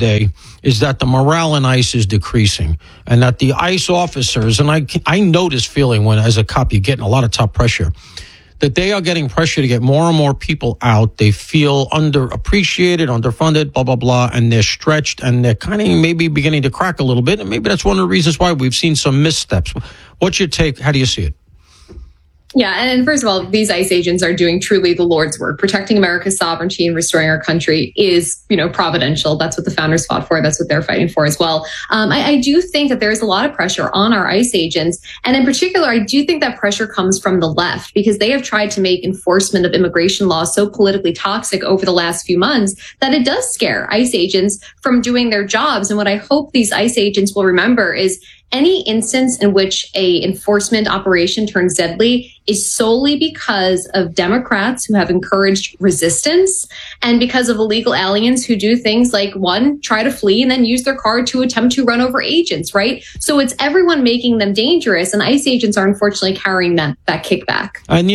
today is that the morale in ICE is decreasing, and that the ICE officers, and I know this feeling when, as a cop, you're getting a lot of top pressure, that they are getting pressure to get more and more people out. They feel underappreciated, underfunded, blah, blah, blah, and they're stretched, and they're kind of maybe beginning to crack a little bit, and maybe that's one of the reasons why we've seen some missteps. What's your take? How do you see it? Yeah, and first of all, these ICE agents are doing truly the Lord's work. Protecting America's sovereignty and restoring our country is, providential. That's what the founders fought for. That's what they're fighting for as well. I do think that there's a lot of pressure on our ICE agents. And in particular, I do think that pressure comes from the left, because they have tried to make enforcement of immigration law so politically toxic over the last few months that it does scare ICE agents from doing their jobs. And what I hope these ICE agents will remember is any instance in which a enforcement operation turns deadly is solely because of Democrats who have encouraged resistance and because of illegal aliens who do things like, one, try to flee and then use their car to attempt to run over agents, right? So it's everyone making them dangerous, and ICE agents are unfortunately carrying that kickback. And,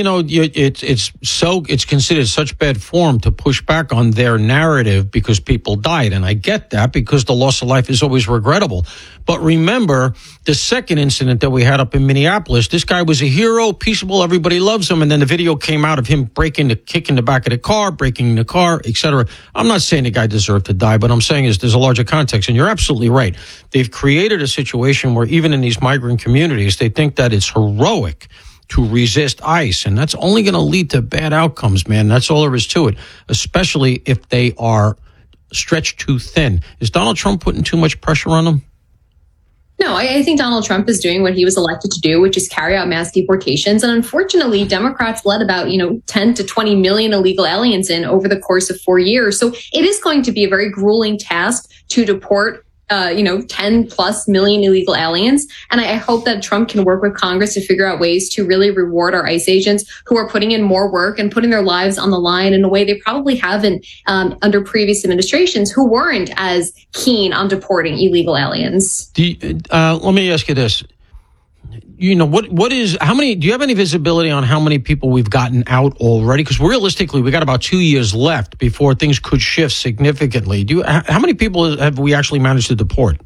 it's considered such bad form to push back on their narrative because people died. And I get that, because the loss of life is always regrettable. But remember, the second incident that we had up in Minneapolis, this guy was a hero, peaceable, everybody loves him. And then the video came out of him kicking the back of the car, breaking the car, etc. I'm not saying the guy deserved to die, but I'm saying is there's a larger context. And you're absolutely right. They've created a situation where even in these migrant communities, they think that it's heroic to resist ICE. And that's only going to lead to bad outcomes, man. That's all there is to it, especially if they are stretched too thin. Is Donald Trump putting too much pressure on them? No, I think Donald Trump is doing what he was elected to do, which is carry out mass deportations. And unfortunately, Democrats let about, 10 to 20 million illegal aliens in over the course of 4 years. So it is going to be a very grueling task to deport 10 plus million illegal aliens. And I hope that Trump can work with Congress to figure out ways to really reward our ICE agents who are putting in more work and putting their lives on the line in a way they probably haven't under previous administrations who weren't as keen on deporting illegal aliens. Let me ask you this. Do you have any visibility on how many people we've gotten out already? Because realistically, we got about 2 years left before things could shift significantly. How many people have we actually managed to deport?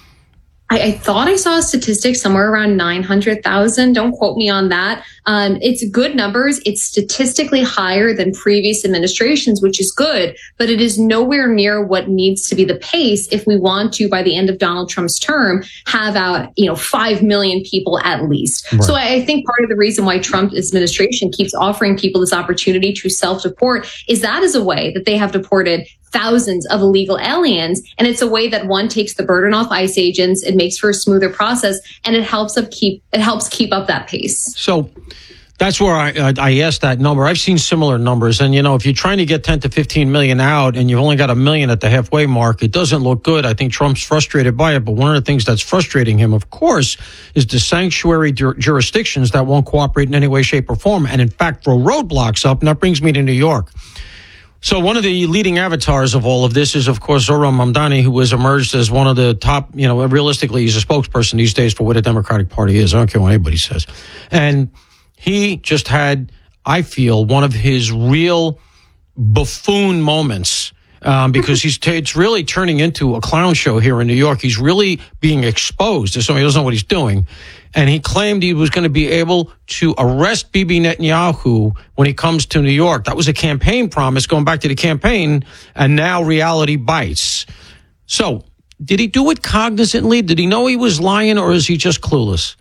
I thought I saw a statistic somewhere around 900,000. Don't quote me on that. It's good numbers. It's statistically higher than previous administrations, which is good, but it is nowhere near what needs to be the pace if we want to, by the end of Donald Trump's term, have out, 5 million people at least. Right. So I think part of the reason why Trump's administration keeps offering people this opportunity to self-deport is that is a way that they have deported thousands of illegal aliens. And it's a way that, one, takes the burden off ICE agents. It makes for a smoother process, and it helps keep up that pace. So that's where I asked that number. I've seen similar numbers. And, if you're trying to get 10 to 15 million out and you've only got 1 million at the halfway mark, it doesn't look good. I think Trump's frustrated by it. But one of the things that's frustrating him, of course, is the sanctuary jurisdictions that won't cooperate in any way, shape, or form. And in fact, throw roadblocks up. And that brings me to New York. So one of the leading avatars of all of this is, of course, Zohran Mamdani, who has emerged as one of the top, realistically, he's a spokesperson these days for what a Democratic Party is. I don't care what anybody says. And he just had, I feel, one of his real buffoon moments, because it's really turning into a clown show here in New York. He's really being exposed as somebody who doesn't know what he's doing. And he claimed he was going to be able to arrest Bibi Netanyahu when he comes to New York. That was a campaign promise going back to the campaign, and now reality bites. So, did he do it cognizantly? Did he know he was lying, or is he just clueless?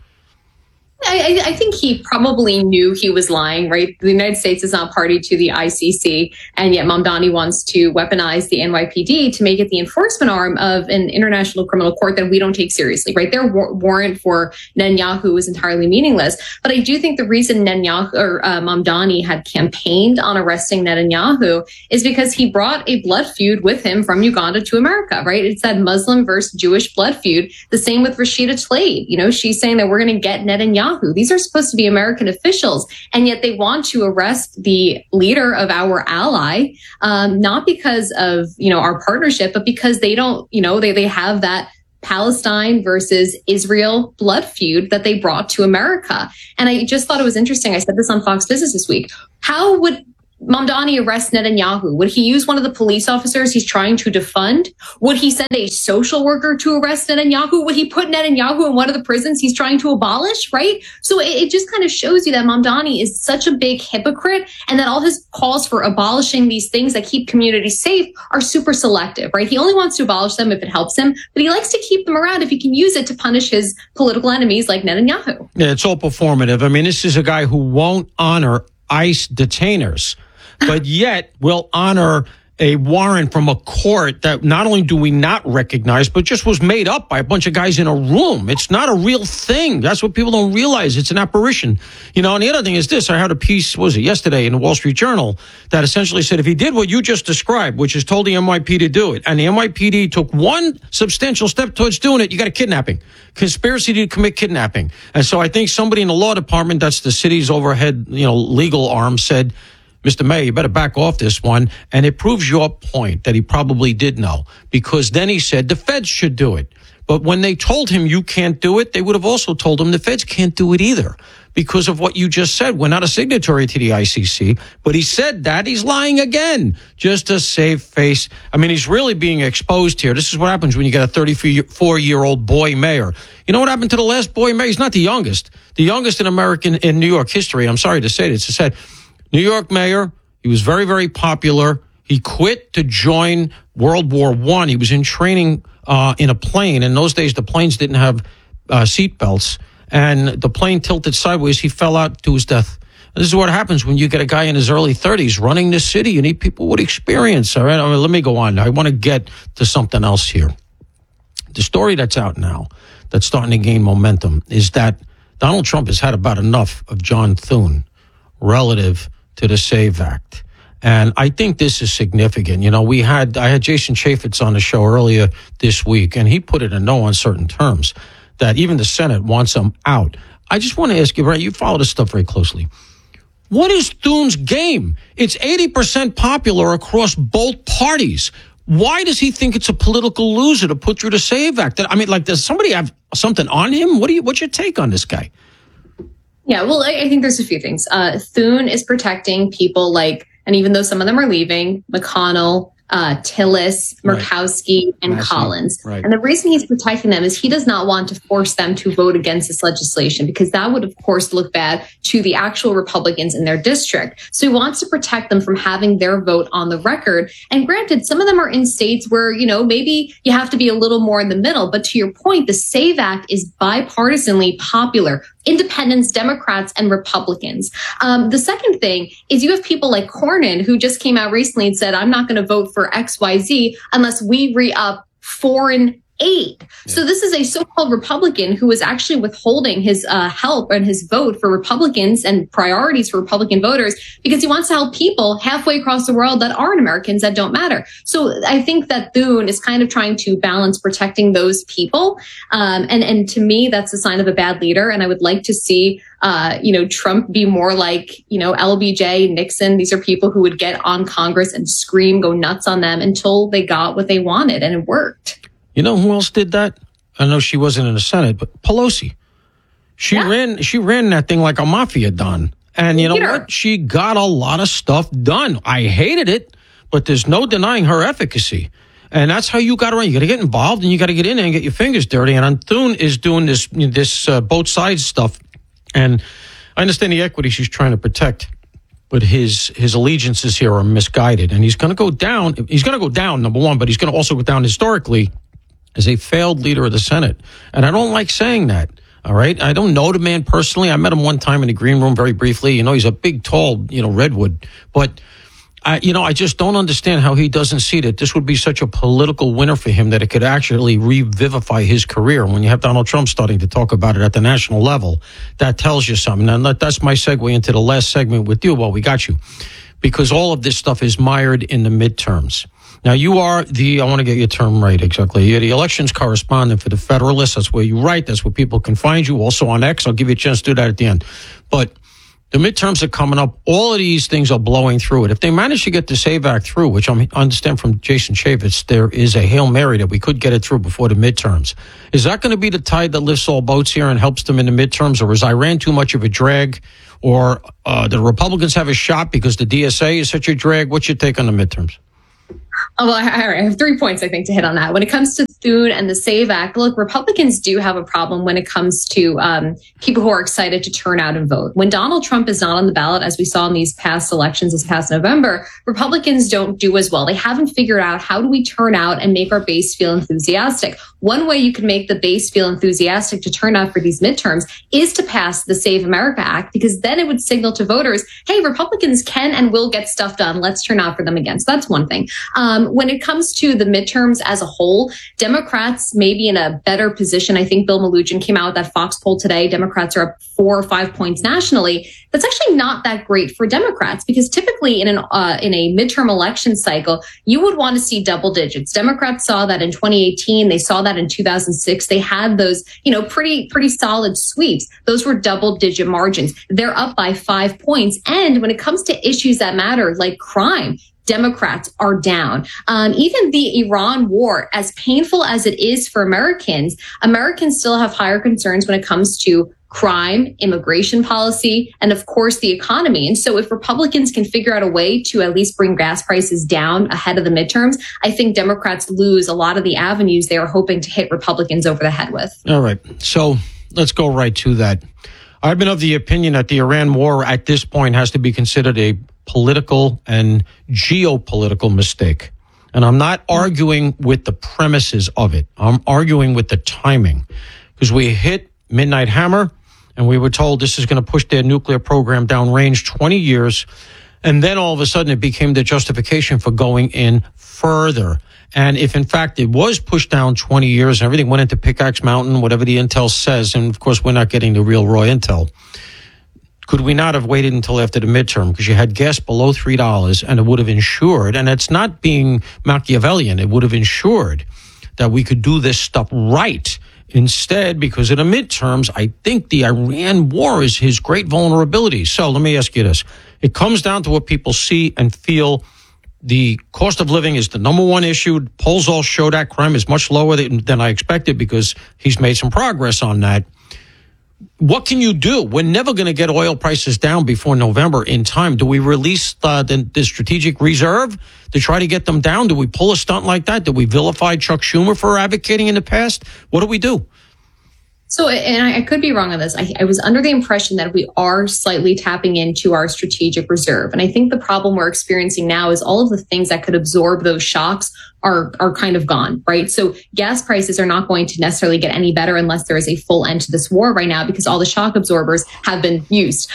I think he probably knew he was lying, right? The United States is not party to the ICC, and yet Mamdani wants to weaponize the NYPD to make it the enforcement arm of an international criminal court that we don't take seriously, right? Their warrant for Netanyahu is entirely meaningless. But I do think the reason Mamdani had campaigned on arresting Netanyahu is because he brought a blood feud with him from Uganda to America, right? It's that Muslim versus Jewish blood feud. The same with Rashida Tlaib. She's saying that we're going to get Netanyahu. These are supposed to be American officials, and yet they want to arrest the leader of our ally, not because of, our partnership, but because they don't, they have that Palestine versus Israel blood feud that they brought to America. And I just thought it was interesting. I said this on Fox Business this week. How would Mamdani arrests Netanyahu, would he use one of the police officers he's trying to defund? Would he send a social worker to arrest Netanyahu? Would he put Netanyahu in one of the prisons he's trying to abolish, right? So it just kind of shows you that Mamdani is such a big hypocrite, and that all his calls for abolishing these things that keep communities safe are super selective, right? He only wants to abolish them if it helps him, but he likes to keep them around if he can use it to punish his political enemies like Netanyahu. Yeah, it's all performative. I mean, this is a guy who won't honor ICE detainers, but yet will honor a warrant from a court that not only do we not recognize, but just was made up by a bunch of guys in a room. It's not a real thing. That's what people don't realize. It's an apparition. You know, and the other thing is this. I heard a piece, what was it, yesterday in the Wall Street Journal that essentially said if he did what you just described, which is told the NYPD to do it, and the NYPD took one substantial step towards doing it, you got a kidnapping. Conspiracy to commit kidnapping. And so I think somebody in the law department, that's the city's overhead, legal arm, said, Mr. Mayor, you better back off this one. And it proves your point that he probably did know, because then he said the feds should do it. But when they told him you can't do it, they would have also told him the feds can't do it either because of what you just said. We're not a signatory to the ICC, but he said that. He's lying again just to save face. I mean, he's really being exposed here. This is what happens when you get a 34-year-old boy mayor. You know what happened to the last boy mayor? He's not the youngest. The youngest in New York history. I'm sorry to say this. It said, New York mayor, he was very, very popular. He quit to join World War I. He was in training in a plane. In those days, the planes didn't have seat belts, and the plane tilted sideways. He fell out to his death. This is what happens when you get a guy in his early 30s running the city. You need people with experience. All right, let me go on. I want to get to something else here. The story that's out now, that's starting to gain momentum, is that Donald Trump has had about enough of John Thune relative to the SAVE Act. And I think this is significant. You know, I had Jason Chaffetz on the show earlier this week, and he put it in no uncertain terms that even the Senate wants him out. I just want to ask you, Brent, you follow this stuff very closely. What is Thune's game? It's 80% popular across both parties. Why does he think it's a political loser to put through the SAVE Act? I mean, does somebody have something on him? What's your take on this guy? Yeah, well, I think there's a few things. Thune is protecting people like, and even though some of them are leaving, McConnell, Tillis, Murkowski, and Massey. Collins. Right. And the reason he's protecting them is he does not want to force them to vote against this legislation, because that would, of course, look bad to the actual Republicans in their district. So he wants to protect them from having their vote on the record. And granted, some of them are in states where, maybe you have to be a little more in the middle. But to your point, the SAVE Act is bipartisanly popular. Independents, Democrats, and Republicans. The second thing is you have people like Cornyn, who just came out recently and said, I'm not going to vote for XYZ unless we re-up foreign aid. Yeah. So this is a so-called Republican who is actually withholding his help and his vote for Republicans and priorities for Republican voters because he wants to help people halfway across the world that aren't Americans, that don't matter. So I think that Thune is kind of trying to balance protecting those people. And to me, that's a sign of a bad leader. And I would like to see Trump be more like, LBJ, Nixon. These are people who would get on Congress and scream, go nuts on them until they got what they wanted, and it worked. You know who else did that? I know she wasn't in the Senate, but Pelosi. She ran that thing like a mafia don. And you know what? She got a lot of stuff done. I hated it, but there's no denying her efficacy. And that's how you got to run. You got to get involved, and you got to get in there and get your fingers dirty. And Thune is doing this both sides stuff. And I understand the equity she's trying to protect, but his allegiances here are misguided. And he's going to go down. He's going to go down, number one, but he's going to also go down historically as a failed leader of the Senate. And I don't like saying that. All right. I don't know the man personally. I met him one time in the green room very briefly. He's a big, tall, redwood. But I just don't understand how he doesn't see that this would be such a political winner for him that it could actually revivify his career. When you have Donald Trump starting to talk about it at the national level, that tells you something. And that's my segue into the last segment with you. Well, we got you. Because all of this stuff is mired in the midterms. Now, you are I want to get your term right exactly. You're the elections correspondent for the Federalist. That's where you write. That's where people can find you. Also on X. I'll give you a chance to do that at the end. But the midterms are coming up. All of these things are blowing through it. If they manage to get the SAVE Act through, which I understand from Jason Chaffetz, there is a Hail Mary that we could get it through before the midterms. Is that going to be the tide that lifts all boats here and helps them in the midterms? Or is Iran too much of a drag? Or the Republicans have a shot because the DSA is such a drag? What's your take on the midterms? Oh, well, I have 3 points, I think, to hit on that. When it comes to Thune and the SAVE Act, look, Republicans do have a problem when it comes to people who are excited to turn out and vote. When Donald Trump is not on the ballot, as we saw in these past elections this past November, Republicans don't do as well. They haven't figured out how do we turn out and make our base feel enthusiastic. One way you can make the base feel enthusiastic to turn out for these midterms is to pass the Save America Act, because then it would signal to voters, hey, Republicans can and will get stuff done. Let's turn out for them again. So that's one thing. When it comes to the midterms as a whole, Democrats may be in a better position. I think Bill Malugin came out with that Fox poll today. Democrats are up 4 or 5 points nationally. That's actually not that great for Democrats, because typically in a midterm election cycle, you would want to see double digits. Democrats saw that in 2018. They saw that in 2006. They had those, pretty solid sweeps. Those were double digit margins. They're up by 5 points. And when it comes to issues that matter, like crime, Democrats are down. Even the Iran war, as painful as it is for Americans still have higher concerns when it comes to crime, immigration policy, and of course the economy. And so if Republicans can figure out a way to at least bring gas prices down ahead of the midterms, I think Democrats lose a lot of the avenues they are hoping to hit Republicans over the head with. All right. So let's go right to that. I've been of the opinion that the Iran war at this point has to be considered a political and geopolitical mistake. And I'm not arguing with the premises of it. I'm arguing with the timing, because we hit midnight hammer and we were told this is going to push their nuclear program downrange 20 years. And then all of a sudden it became the justification for going in further. And if in fact it was pushed down 20 years and everything went into Pickaxe Mountain, whatever the intel says, and of course we're not getting the real raw intel, could we not have waited until after the midterm? Because you had gas below $3 and it would have ensured, and it's not being Machiavellian, it would have ensured that we could do this stuff right. Instead, because of the midterms, I think the Iran war is his great vulnerability. So let me ask you this. It comes down to what people see and feel. The cost of living is the number one issue. Polls all show that crime is much lower than I expected, because he's made some progress on that. What can you do? We're never going to get oil prices down before November in time. Do we release the strategic reserve to try to get them down? Do we pull a stunt like that? Do we vilify Chuck Schumer for advocating in the past? What do we do? So, and I could be wrong on this. I was under the impression that we are slightly tapping into our strategic reserve. And I think the problem we're experiencing now is all of the things that could absorb those shocks are kind of gone, right? So gas prices are not going to necessarily get any better unless there is a full end to this war right now, because all the shock absorbers have been used.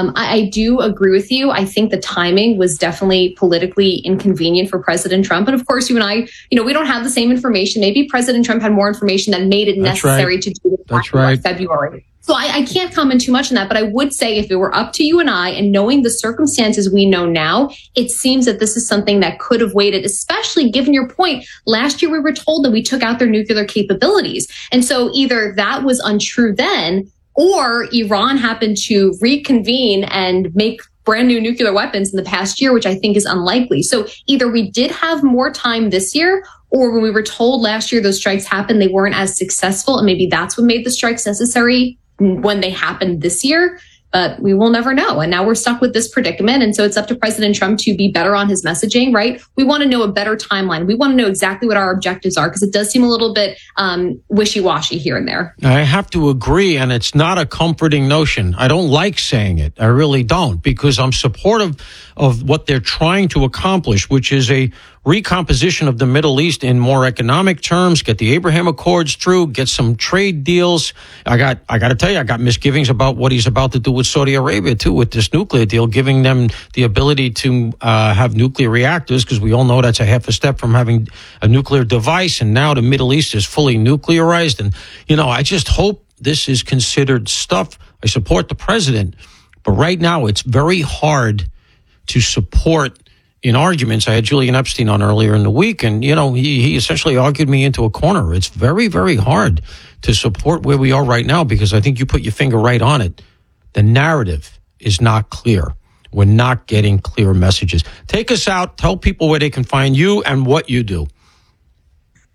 I do agree with you. I think the timing was definitely politically inconvenient for President Trump. And of course, you and I, we don't have the same information. Maybe President Trump had more information that made it necessary to do this back in February. So I can't comment too much on that, but I would say if it were up to you and I, and knowing the circumstances we know now, it seems that this is something that could have waited, especially given your point. Last year, we were told that we took out their nuclear capabilities. And so either that was untrue then, or Iran happened to reconvene and make brand new nuclear weapons in the past year, which I think is unlikely. So either we did have more time this year, or when we were told last year those strikes happened, they weren't as successful. And maybe that's what made the strikes necessary when they happened this year. But we will never know. And now we're stuck with this predicament. And so it's up to President Trump to be better on his messaging, right? We want to know a better timeline. We want to know exactly what our objectives are, because it does seem a little bit wishy-washy here and there. I have to agree, and it's not a comforting notion. I don't like saying it. I really don't, because I'm supportive of what they're trying to accomplish, which is a recomposition of the Middle East in more economic terms, get the Abraham Accords through, get some trade deals. I got to tell you, I got misgivings about what he's about to do with Saudi Arabia, too, with this nuclear deal, giving them the ability to have nuclear reactors, because we all know that's a half a step from having a nuclear device. And now the Middle East is fully nuclearized. And, I just hope this is considered stuff. I support the president, but right now it's very hard to support in arguments. I had Julian Epstein on earlier in the week, and, he essentially argued me into a corner. It's very, very hard to support where we are right now, because I think you put your finger right on it. The narrative is not clear. We're not getting clear messages. Take us out. Tell people where they can find you and what you do.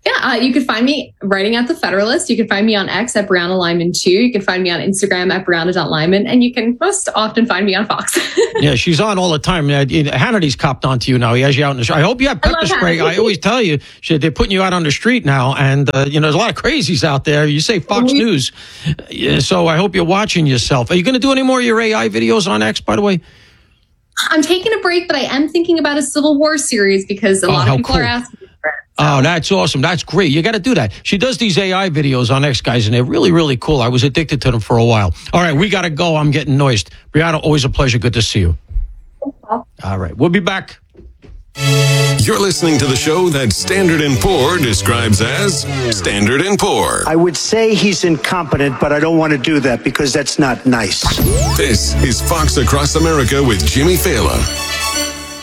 Yeah, you could find me writing at The Federalist. You can find me on X at Brianna Lyman 2. You can find me on Instagram at Brianna.Lyman. And you can most often find me on Fox. Yeah, she's on all the time. Hannity's copped onto you now. He has you out in the street. I hope you have pepper spray. I always tell you, they're putting you out on the street now. And, there's a lot of crazies out there. You say Fox News. So I hope you're watching yourself. Are you going to do any more of your AI videos on X, by the way? I'm taking a break, but I am thinking about a Civil War series because a lot of people are asking for it. So. Oh, that's awesome. That's great. You got to do that. She does these AI videos on X, guys, and they're really, really cool. I was addicted to them for a while. All right, we got to go. I'm getting noised. Brianna, always a pleasure. Good to see you. All right, we'll be back. You're listening to the show that Standard & Poor describes as Standard & Poor. I would say he's incompetent, but I don't want to do that because that's not nice. This is Fox Across America with Jimmy Fallon.